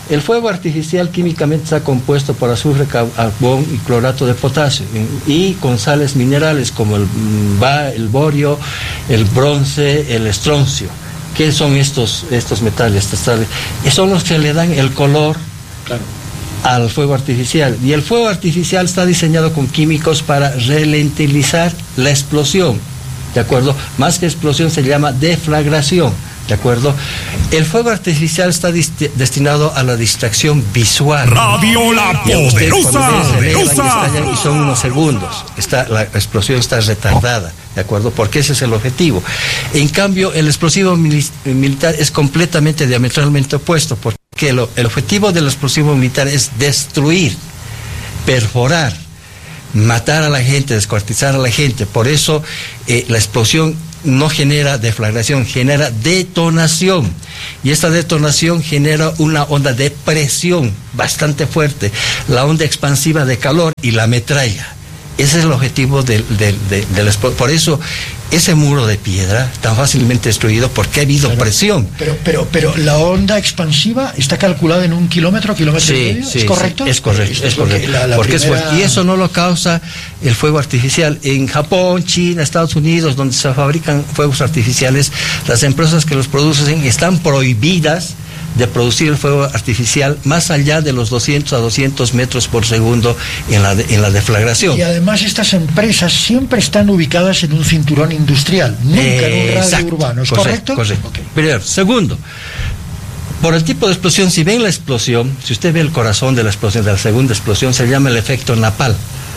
El fuego artificial químicamente está compuesto por azufre, carbón y clorato de potasio, y con sales minerales como el borio, el bronce, el estroncio. ¿Qué son estos metales, estas sales? Son los que le dan el color, claro, al fuego artificial. Y el fuego artificial está diseñado con químicos para ralentizar la explosión, ¿de acuerdo? Más que explosión se llama deflagración, ¿de acuerdo? El fuego artificial está destinado a la distracción visual. Radio La Poderosa. Y son unos segundos. La explosión está retardada, ¿de acuerdo? Porque ese es el objetivo. En cambio, el explosivo militar es completamente diametralmente opuesto, porque el objetivo del explosivo militar es destruir, perforar, matar a la gente, descuartizar a la gente. Por eso la explosión no genera deflagración, genera detonación. Y esta detonación genera una onda de presión bastante fuerte, la onda expansiva de calor y la metralla. Ese es el objetivo del por eso ese muro de piedra tan fácilmente destruido, porque ha habido presión. Pero la onda expansiva está calculada en 1 kilómetro y medio, ¿es correcto? Sí, es correcto, es correcto. Porque es fuerte. Y eso no lo causa el fuego artificial. En Japón, China, Estados Unidos, donde se fabrican fuegos artificiales, las empresas que los producen están prohibidas de producir el fuego artificial más allá de los 200 a 200 metros por segundo en la deflagración. Y además estas empresas siempre están ubicadas en un cinturón industrial, nunca en un radio urbano, ¿es correcto? Correcto. Okay. Primero. Segundo, por el tipo de explosión, si ven la explosión, si usted ve el corazón de la explosión, de la segunda explosión, se llama el efecto napal.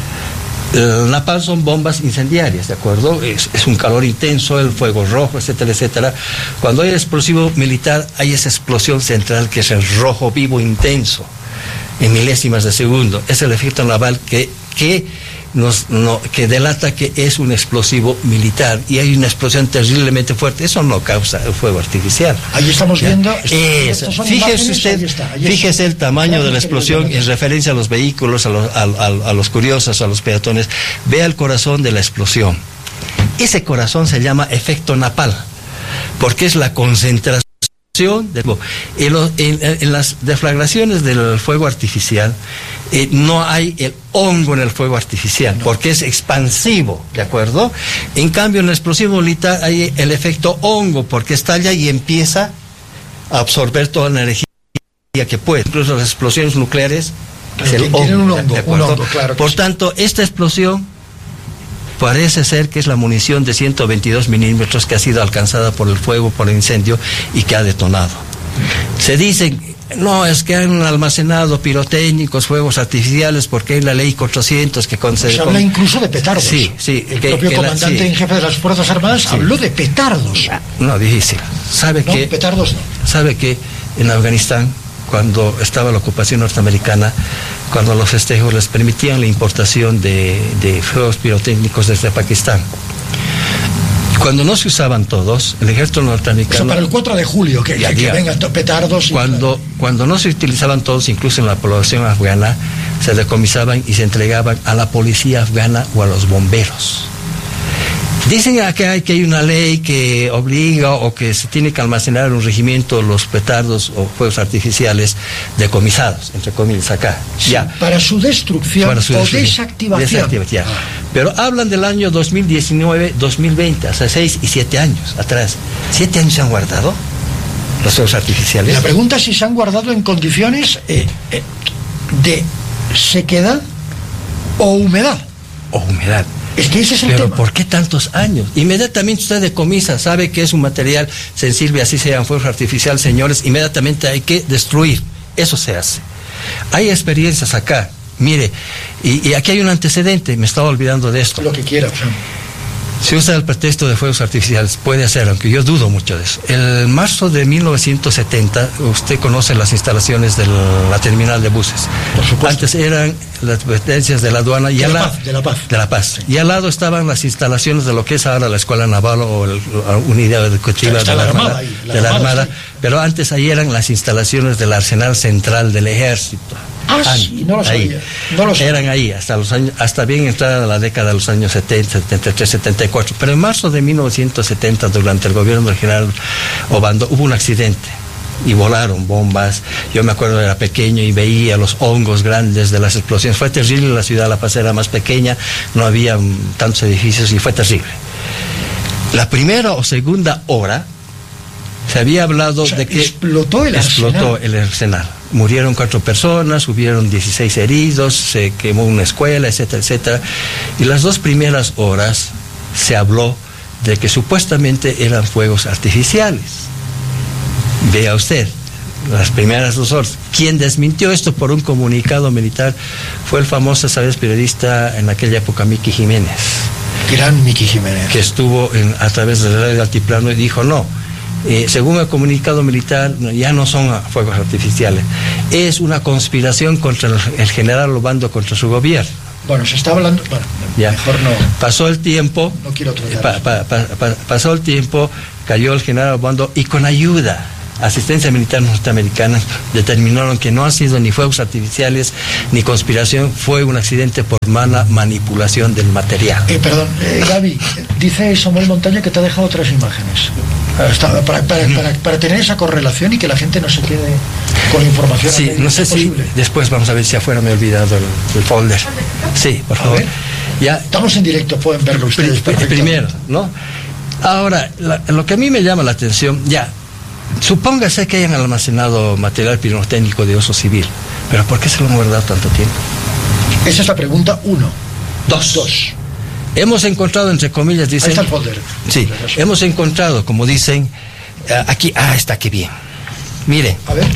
El napal son bombas incendiarias, ¿de acuerdo? Es un calor intenso, el fuego rojo, etcétera, etcétera. Cuando hay explosivo militar, hay esa explosión central que es el rojo vivo intenso, en milésimas de segundo. Es el efecto napal que delata que es un explosivo militar, y hay una explosión terriblemente fuerte. Eso no causa el fuego artificial. Ahí estamos viendo. Fíjese usted, fíjese el tamaño de la explosión en referencia a los vehículos, a los curiosos, a los peatones. Vea el corazón de la explosión. Ese corazón se llama efecto napal, porque es la concentración en las deflagraciones del fuego artificial. No hay el hongo en el fuego artificial, porque es expansivo, ¿de acuerdo? En cambio, en el explosivo militar hay el efecto hongo, porque estalla y empieza a absorber toda la energía que puede. Incluso las explosiones nucleares tienen un hongo, claro. Por tanto, esta explosión parece ser que es la munición de 122 milímetros que ha sido alcanzada por el fuego, por el incendio, y que ha detonado. Se dice, no, es que han almacenado pirotécnicos, fuegos artificiales, porque hay la ley 400 que concede. Se habla incluso de petardos. Sí. El propio comandante en jefe de las Fuerzas Armadas habló de petardos. No, difícil. Petardos no. ¿Sabe que en Afganistán, cuando estaba la ocupación norteamericana, cuando los festejos les permitían la importación de fuegos pirotécnicos desde Pakistán, cuando no se usaban todos, el ejército norteamericano... Eso para el 4 de julio, que vengan petardos... Cuando no se utilizaban todos, incluso en la población afgana, se decomisaban y se entregaban a la policía afgana o a los bomberos. Dicen que hay una ley que obliga o que se tiene que almacenar en un regimiento los petardos o fuegos artificiales decomisados, entre comillas, acá. Sí, ya. Para su destrucción o desactivación. Pero hablan del año 2019-2020, hace 6 y 7 años atrás. ¿7 años se han guardado los fuegos artificiales? La pregunta es si se han guardado en condiciones de sequedad o humedad. Es que ese es el tema. ¿Por qué tantos años? Inmediatamente usted decomisa, sabe que es un material sensible, así sean fuegos artificiales, señores, inmediatamente hay que destruir. Eso se hace. Hay experiencias acá. Mire, y aquí hay un antecedente, me estaba olvidando de esto. Lo que quiera, Si usa el pretexto de fuegos artificiales, puede hacer, aunque yo dudo mucho de eso. En marzo de 1970, usted conoce las instalaciones de la terminal de buses. Por supuesto. Antes eran las dependencias de la aduana y de la Paz. Y al lado estaban las instalaciones de lo que es ahora la Escuela Naval o la unidad educativa de la Armada. Sí. Pero antes ahí eran las instalaciones del Arsenal Central del Ejército. Sí, no lo sabía. Eran ahí hasta bien entrada la década de los años 70, 73, 74. Pero en marzo de 1970, durante el gobierno del general Obando, hubo un accidente y volaron bombas. Yo me acuerdo, era pequeño y veía los hongos grandes de las explosiones. Fue terrible, la ciudad de La Paz era más pequeñña, no había tantos edificios y fue terrible. La primera o segunda hora se había hablado de que explotó el arsenal. Murieron 4 personas, hubieron 16 heridos, se quemó una escuela, etcétera, etcétera. Y las 2 primeras horas se habló de que supuestamente eran fuegos artificiales. Vea usted, las primeras 2 horas. Quien desmintió esto por un comunicado militar fue el famoso, ¿sabes?, periodista en aquella época, Miki Jiménez. Gran Miki Jiménez. Que estuvo a través de la radio Altiplano y dijo, no, según el comunicado militar, ya no son fuegos artificiales. Es una conspiración contra el general Obando, contra su gobierno. Bueno, se está hablando... Bueno, ya. Mejor no... Pasó el tiempo... No quiero tratar. Pasó el tiempo, cayó el general Obando y con ayuda, asistencia militar norteamericana, determinaron que no han sido ni fuegos artificiales ni conspiración, fue un accidente por mala manipulación del material. Perdón, Gaby, dice Samuel Montaña que te ha dejado 3 imágenes. Para tener esa correlación y que la gente no se quede con la información. Sí, no sé si después vamos a ver si afuera me he olvidado el folder. Sí, por favor. Ya. Estamos en directo, pueden verlo ustedes. Primero, ¿no? Ahora, lo que a mí me llama la atención, ya, supóngase que hayan almacenado material pirotécnico de uso civil, pero ¿por qué se lo han guardado tanto tiempo? Esa es la pregunta 1. 2. Hemos encontrado, entre comillas, dicen... Ahí está el folder. Sí, hemos encontrado, como dicen, aquí, está, qué bien. Mire. A ver.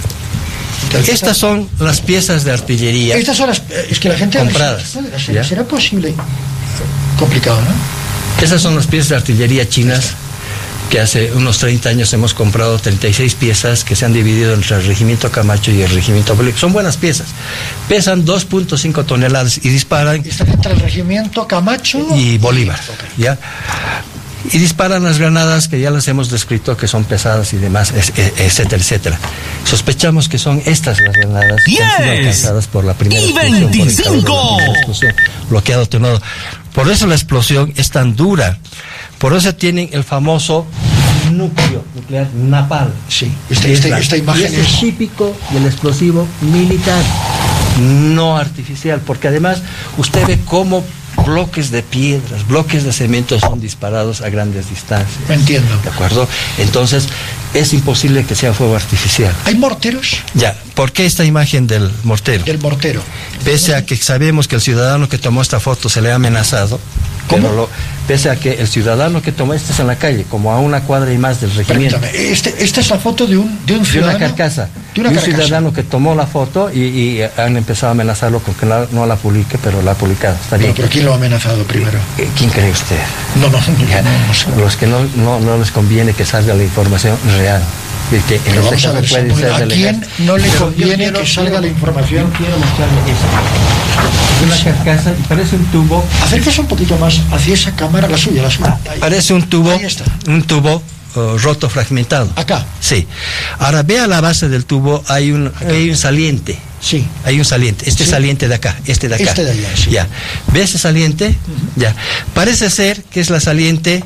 Estas son las piezas de artillería. Estas son las... Es que la gente... Compradas. ¿Será posible? Complicado, ¿no? Esas son las piezas de artillería chinas que hace unos 30 años hemos comprado 36 piezas que se han dividido entre el regimiento Camacho y el regimiento Bolívar. Son buenas piezas. Pesan 2.5 toneladas y disparan... Están entre el regimiento Camacho y Bolívar. Okay. ¿Ya? Y disparan las granadas que ya las hemos descrito, que son pesadas y demás, etcétera, etcétera. Sospechamos que son estas las granadas que han sido alcanzadas por la primera explosión. 25. Bloqueado, detonado. Por eso la explosión es tan dura. Por eso tienen el famoso núcleo nuclear napalm. Sí, esta imagen es típico del explosivo militar, no artificial, porque además usted ve cómo bloques de piedras, bloques de cemento son disparados a grandes distancias. Entiendo. ¿De acuerdo? Entonces, es imposible que sea fuego artificial. ¿Hay morteros? Ya, ¿por qué esta imagen del mortero? Del mortero. Pese a que sabemos que el ciudadano que tomó esta foto se le ha amenazado. ¿Cómo? Pese a que el ciudadano que tomó, este es en la calle, como a 1 cuadra y más del regimiento. Esta es la foto de un ciudadano. De una carcasa. De un ciudadano que tomó la foto y han empezado a amenazarlo con que no la publique, pero la ha publicado. Está bien. Pero ¿quién lo ha amenazado primero? ¿Quién cree usted? No sé. Los que no les conviene que salga la información real. Que en este caso puede ser ¿a quién no le conviene que salga la información? Yo quiero mostrarle esto. Es una carcasa y parece un tubo. Acérquese un poquito más hacia esa cámara, la suya. Parece un tubo. Ahí está. Un tubo roto, fragmentado. Acá. Sí. Ahora vea la base del tubo, hay un saliente. Sí. Hay un saliente. Sí. Saliente de acá, este de acá. Este de allá, sí. Ya. ¿Ve ese saliente? Ya. Parece ser que es la saliente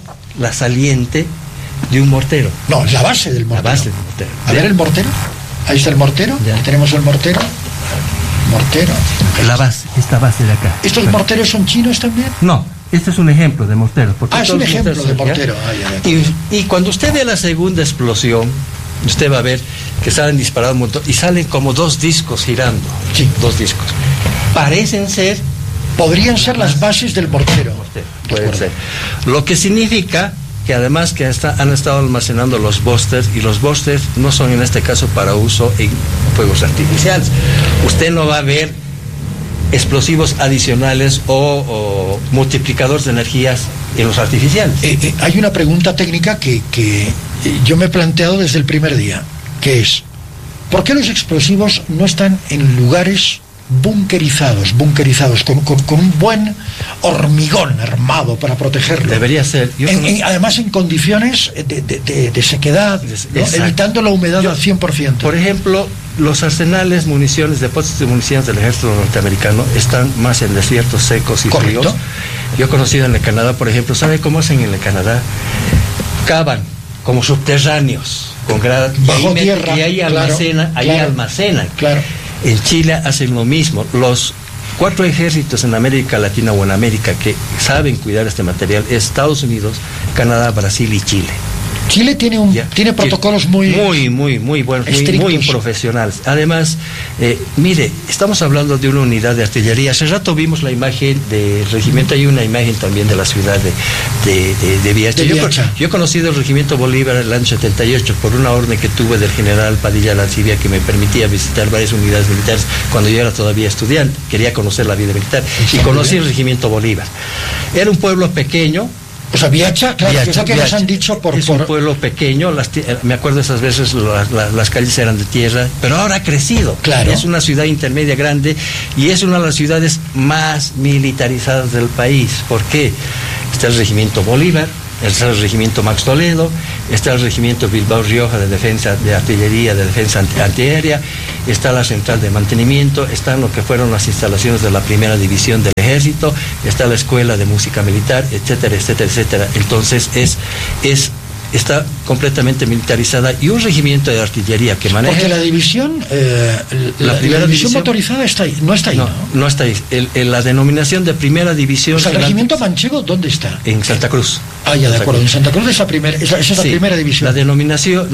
de un mortero. No, la base del mortero. La base del mortero. A ver el mortero. Ahí está el mortero. Ya. Aquí tenemos el mortero. Mortero. Esta base de acá. ¿Estos morteros son chinos también? No, este es un ejemplo de mortero. Es un ejemplo de mortero. Y cuando usted ve la segunda explosión, usted va a ver que salen disparados un montón y salen como 2 discos girando. Sí. 2 discos. Parecen ser... Podrían ser las bases del mortero. Puede ser. Lo que significa que además que han estado almacenando los busters, y los busters no son en este caso para uso en fuegos artificiales. Usted no va a ver explosivos adicionales o multiplicadores de energías en los artificiales. Hay una pregunta técnica que yo me he planteado desde el primer día, que es, ¿por qué los explosivos no están en lugares bunkerizados, con un buen hormigón armado para protegerlo? Debería ser. Además en condiciones de sequedad, ¿no? Evitando la humedad al 100%. Por ejemplo, los arsenales, depósitos de municiones del ejército norteamericano están más en desiertos secos y fríos. Yo he conocido en el Canadá, por ejemplo, ¿sabe cómo hacen en el Canadá? Cavan como subterráneos, con bajo tierra, y ahí almacenan. Claro. En Chile hacen lo mismo. Los 4 ejércitos en América Latina o en América que saben cuidar este material es Estados Unidos, Canadá, Brasil y Chile. Chile tiene protocolos muy buenos, muy profesionales. Además, mire, estamos hablando de una unidad de artillería. Hace rato vimos la imagen del regimiento, hay una imagen también de la ciudad de Viacha. Yo he conocido el regimiento Bolívar en el año 78 por una orden que tuve del general Padilla Lancibia que me permitía visitar varias unidades militares cuando yo era todavía estudiante. Quería conocer la vida militar y conocí el regimiento Bolívar. Era un pueblo pequeño. O sea, Viacha, claro, que es lo que nos han dicho es un pueblo pequeño, me acuerdo esas veces las calles eran de tierra, pero ahora ha crecido. Claro. Es una ciudad intermedia grande y es una de las ciudades más militarizadas del país. ¿Por qué? Está el regimiento Bolívar, está el regimiento Max Toledo, está el regimiento Bilbao Rioja de defensa de artillería, de defensa antiaérea, está la central de mantenimiento, están lo que fueron las instalaciones de la primera división del ejército, está la escuela de música militar, etcétera, etcétera, etcétera. Entonces está completamente militarizada y un regimiento de artillería que maneja... Porque la división, la división motorizada está ahí, no está ahí, ¿no? No está ahí. La denominación de primera división... O sea, ¿el regimiento manchego dónde está? En Santa Cruz. Ah, ya, de acuerdo. En Santa Cruz es la primera división. La denominación,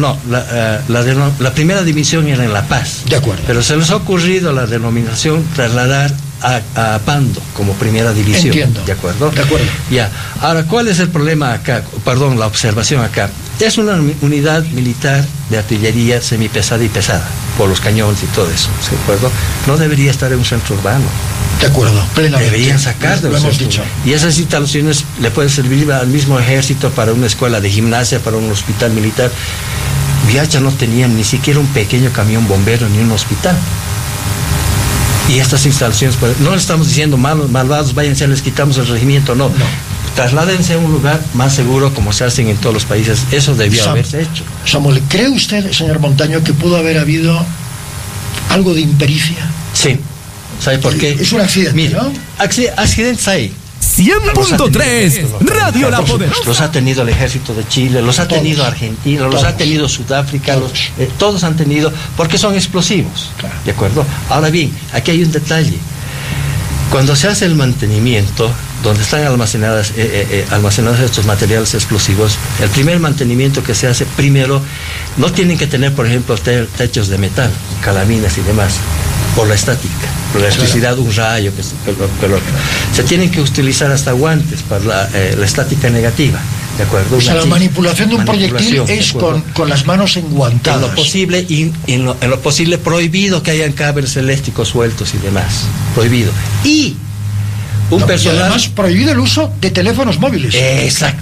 la primera división era en La Paz. De acuerdo. Pero se les ha ocurrido la denominación trasladar a Pando como primera división. Entiendo. ¿De acuerdo? De acuerdo. Ya. Ahora, ¿cuál es el problema acá? Perdón, la observación acá. Es una unidad militar de artillería semipesada y pesada, por los cañones y todo eso, ¿de acuerdo? No debería estar en un centro urbano. De acuerdo, plenamente. Deberían sacar de los centros. Y esas instalaciones le pueden servir al mismo ejército para una escuela de gimnasia, para un hospital militar. Viacha no tenía ni siquiera un pequeño camión bombero ni un hospital. Y estas instalaciones, no le estamos diciendo malvados, váyanse, les quitamos el regimiento, no. Trasládense a un lugar más seguro como se hacen en todos los países. Eso debió haberse hecho. Samuel, ¿cree usted, señor Montaño, que pudo haber habido algo de impericia? Sí. ¿Sabe por qué? Es un accidente, mire, ¿no? Accidentes hay. 100.3 Radio La Poderosa. Los ha tenido el ejército de Chile, los ha tenido Argentina, los ha tenido Sudáfrica, todos han tenido, porque son explosivos. Claro. ¿De acuerdo? Ahora bien, aquí hay un detalle. Cuando se hace el mantenimiento, donde están almacenados estos materiales explosivos, el primer mantenimiento que se hace, primero, no tienen que tener, por ejemplo, techos de metal, calaminas y demás, por la estática, por la electricidad, un rayo, se tienen que utilizar hasta guantes para la estática negativa. ¿De acuerdo? O sea, la manipulación de un proyectil es con las manos enguantadas. En lo posible, en lo posible prohibido que hayan cables eléctricos sueltos y demás. Prohibido. Y personal... además prohibido el uso de teléfonos móviles. Exacto.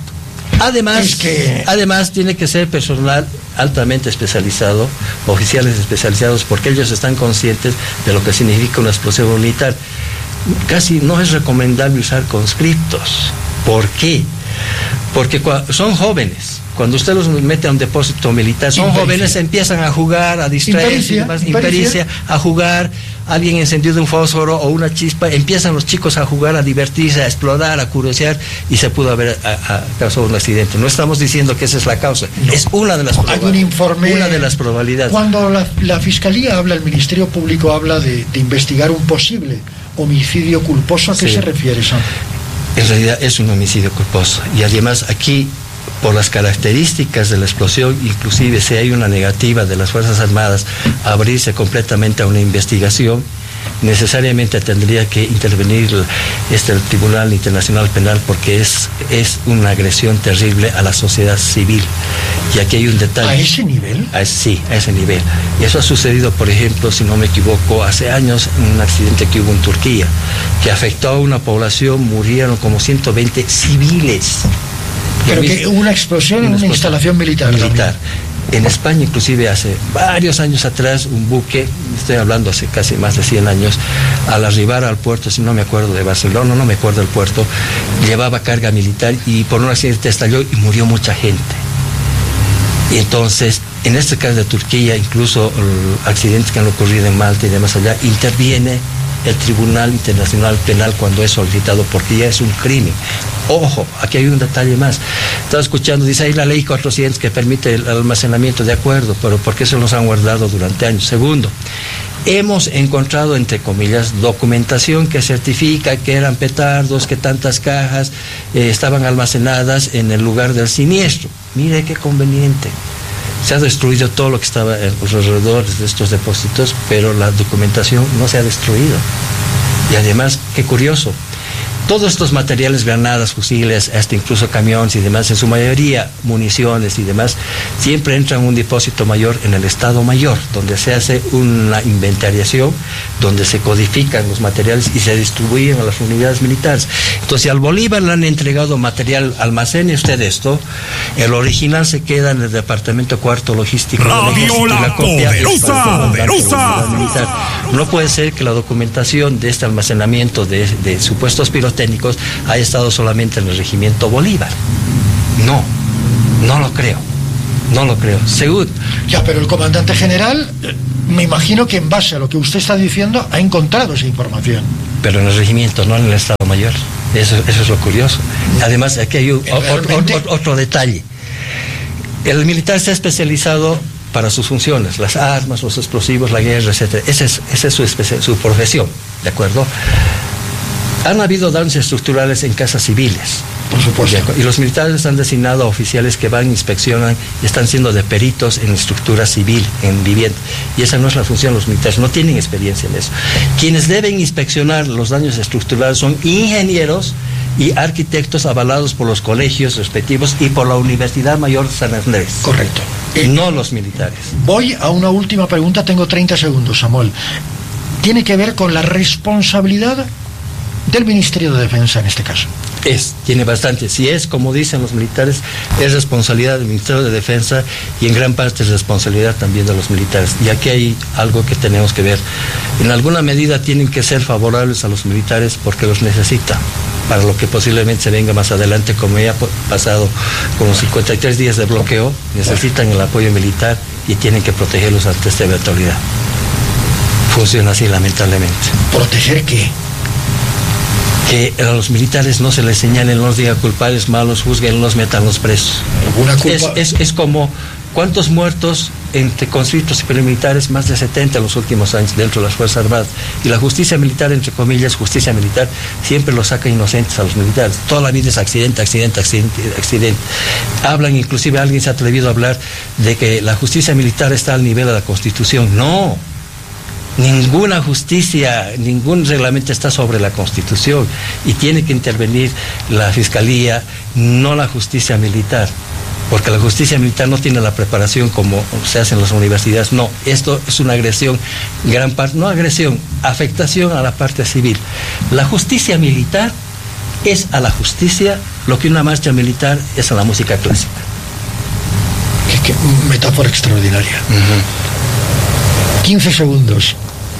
Además tiene que ser personal altamente especializado, oficiales especializados, porque ellos están conscientes de lo que significa una explosión militar. Casi no es recomendable usar conscriptos. ¿Por qué? Porque son jóvenes. Cuando usted los mete a un depósito militar, son jóvenes, empiezan a jugar, a distraerse, impericia, a jugar, alguien encendió de un fósforo o una chispa, empiezan los chicos a jugar, a divertirse, a explorar, a curiosear, y se pudo haber causado un accidente. No estamos diciendo que esa es la causa, es una de las probabilidades. Hay un informe. Una de las probabilidades. Cuando la Fiscalía habla, el Ministerio Público habla de investigar un posible homicidio culposo, ¿a qué se refiere, Sam? En realidad es un homicidio culposo, y además aquí, por las características de la explosión, inclusive si hay una negativa de las Fuerzas Armadas a abrirse completamente a una investigación, necesariamente tendría que intervenir el Tribunal Internacional Penal, porque es una agresión terrible a la sociedad civil. Y aquí hay un detalle. ¿A ese nivel? Sí, a ese nivel. Y eso ha sucedido, por ejemplo, si no me equivoco, hace años, en un accidente que hubo en Turquía, que afectó a una población, murieron como 120 civiles. Pero que hubo una explosión en una instalación militar. En España, inclusive, hace varios años atrás, un buque, estoy hablando hace casi más de 100 años, al arribar al puerto, si no me acuerdo de Barcelona, no me acuerdo del puerto, llevaba carga militar y por un accidente estalló y murió mucha gente. Y entonces, en este caso de Turquía, incluso accidentes que han ocurrido en Malta y demás allá, interviene el Tribunal Internacional Penal cuando es solicitado, porque ya es un crimen. Ojo, aquí hay un detalle más. Estaba escuchando, dice ahí la ley 400 que permite el almacenamiento, de acuerdo, pero ¿por qué se los han guardado durante años? Segundo, hemos encontrado, entre comillas, documentación que certifica que eran petardos, que tantas cajas estaban almacenadas en el lugar del siniestro. Mire qué conveniente. Se ha destruido todo lo que estaba en los alrededores de estos depósitos, pero la documentación no se ha destruido. Y además, qué curioso, todos estos materiales, granadas, fusiles, hasta incluso camiones y demás, en su mayoría municiones y demás, siempre entran en un depósito mayor en el Estado Mayor, donde se hace una inventariación, donde se codifican los materiales y se distribuyen a las unidades militares. Entonces, si al Bolívar le han entregado material, almacene usted esto, el original se queda en el Departamento Cuarto Logístico. Radio La Poderosa. No puede ser que la documentación de este almacenamiento de supuestos pirotécnicos haya estado solamente en el regimiento Bolívar. No lo creo. Según. Ya, pero el comandante general, me imagino que en base a lo que usted está diciendo, ha encontrado esa información. Pero en el regimiento, no en el Estado Mayor. Eso es lo curioso. Además, aquí hay otro detalle. El militar está especializado para sus funciones, las armas, los explosivos, la guerra, etc. Esa es su profesión, ¿de acuerdo? Han habido daños estructurales en casas civiles. Por supuesto. Y los militares han designado a oficiales que van, inspeccionan y están siendo de peritos en estructura civil, en vivienda. Y esa no es la función de los militares, no tienen experiencia en eso. Quienes deben inspeccionar los daños estructurales son ingenieros y arquitectos avalados por los colegios respectivos y por la Universidad Mayor de San Andrés. Correcto. No los militares. Voy a una última pregunta, tengo 30 segundos, Samuel. Tiene que ver con la responsabilidad del Ministerio de Defensa en este caso. Tiene bastante. Si es, como dicen los militares, es responsabilidad del Ministerio de Defensa y en gran parte es responsabilidad también de los militares. Y aquí hay algo que tenemos que ver. En alguna medida tienen que ser favorables a los militares porque los necesitan para lo que posiblemente se venga más adelante, como ya ha pasado con los 53 días de bloqueo. Necesitan el apoyo militar y tienen que protegerlos ante esta eventualidad. Funciona así, lamentablemente. ¿Proteger qué? Que a los militares no se les señalen, no los digan culpables, malos, juzguen, los metan los presos. ¿Alguna culpa? Es como, ¿cuántos muertos entre conscriptos y paramilitares? Más de 70 en los últimos años dentro de las Fuerzas Armadas. Y la justicia militar, entre comillas, justicia militar, siempre los saca inocentes a los militares. Toda la vida es accidente. Hablan, inclusive alguien se ha atrevido a hablar de que la justicia militar está al nivel de la Constitución. No. Ninguna justicia, ningún reglamento está sobre la Constitución y tiene que intervenir la Fiscalía, no la justicia militar, porque la justicia militar no tiene la preparación como se hace en las universidades. No, esto es una agresión, gran parte, no agresión, afectación a la parte civil. La justicia militar es a la justicia lo que una marcha militar es a la música clásica. Qué metáfora extraordinaria. 15 segundos.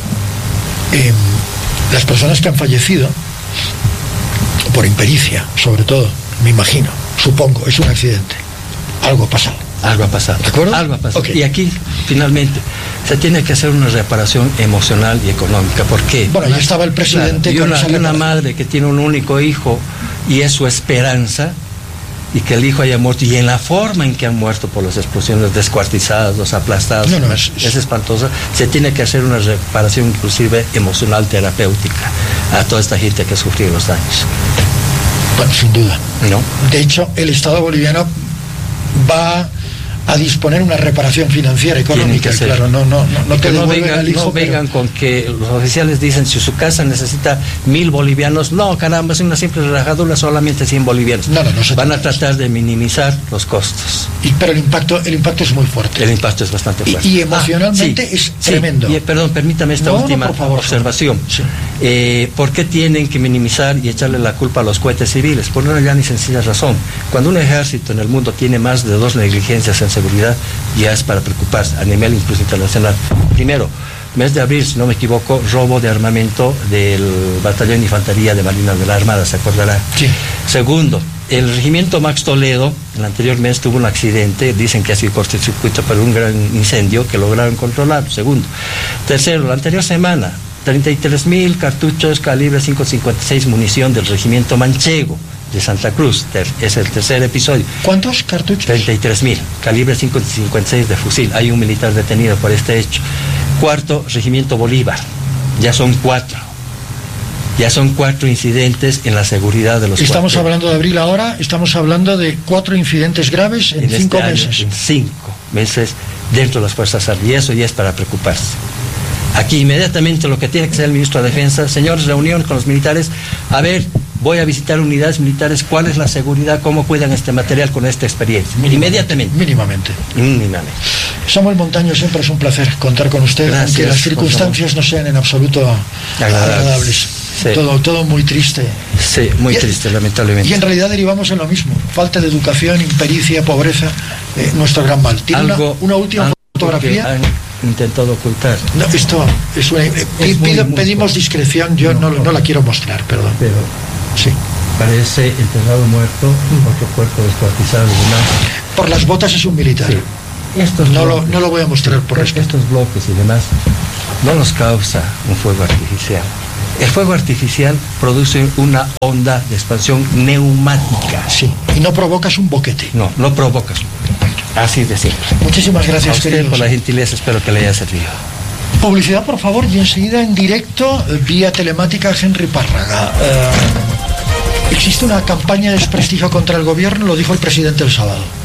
Las personas que han fallecido, por impericia, sobre todo, me imagino, supongo, es un accidente. Algo ha pasado. ¿De acuerdo? Algo ha pasado. Okay. Y aquí, finalmente, se tiene que hacer una reparación emocional y económica. ¿Por qué? Bueno, ya estaba el presidente. Claro, y una madre que tiene un único hijo y es su esperanza, y que el hijo haya muerto, y en la forma en que han muerto por las explosiones, descuartizados, aplastados, es espantosa. Se tiene que hacer una reparación inclusive emocional, terapéutica, a toda esta gente que ha sufrido los daños. Bueno, sin duda. ¿No? De hecho, el Estado boliviano va a disponer una reparación financiera, económica, claro, vengan con que los oficiales dicen si su casa necesita 1.000 bolivianos, no, caramba, es una simple rajadura, solamente 100 bolivianos. Van a tratar de minimizar los costos. Pero el impacto es muy fuerte. El impacto es bastante fuerte. Y emocionalmente es tremendo. Perdón, permítame esta última observación. Sí. ¿Por qué tienen que minimizar y echarle la culpa a los cohetes civiles? Por una gran y sencilla razón. Cuando un ejército en el mundo tiene más de 2 negligencias en seguridad, ya es para preocuparse a nivel incluso internacional. Primero, mes de abril, si no me equivoco, robo de armamento del Batallón de Infantería de Marinas de la Armada, ¿se acordará? Sí. Segundo, el regimiento Max Toledo, el anterior mes tuvo un accidente, dicen que ha sido cortocircuito, pero un gran incendio que lograron controlar. Segundo. Tercero, la anterior semana, 33.000 cartuchos calibre 5.56 munición del regimiento manchego de Santa Cruz. Es el tercer episodio. ¿Cuántos cartuchos? 33.000 calibre 5.56 de fusil. Hay un militar detenido por este hecho. Cuarto, regimiento Bolívar. Ya son 4. Ya son 4 incidentes en la seguridad de los Estamos hablando de abril ahora, estamos hablando de 4 incidentes graves en 5 meses. En 5 meses dentro de las Fuerzas Armadas, y eso ya es para preocuparse. Aquí inmediatamente lo que tiene que hacer el ministro de Defensa, señores, reunión con los militares, a ver, voy a visitar unidades militares, cuál es la seguridad, cómo cuidan este material con esta experiencia. Mínimamente. Samuel Montaño, siempre es un placer contar con usted, gracias, aunque las circunstancias no sean en absoluto agradables. Sí. Todo muy triste. Sí, muy triste, lamentablemente. Y en realidad derivamos en lo mismo: falta de educación, impericia, pobreza, nuestro gran mal. ¿Tiene una última fotografía? Han intentado ocultar. No, esto es pedimos discreción, yo no la quiero mostrar, perdón. Pero sí. Parece enterrado muerto, otro cuerpo descuartizado y demás. Por las botas es un militar. Sí. No lo voy a mostrar por respeto. Estos bloques y demás no los causa un fuego artificial. El fuego artificial produce una onda de expansión neumática. Sí, y no provocas un boquete. No provocas un boquete. Así de simple. Muchísimas gracias, queridos. Por la gentileza, espero que le haya servido. Publicidad, por favor, y enseguida en directo, vía telemática, Henry Párraga. ¿Existe una campaña de desprestigio contra el gobierno? Lo dijo el presidente el sábado.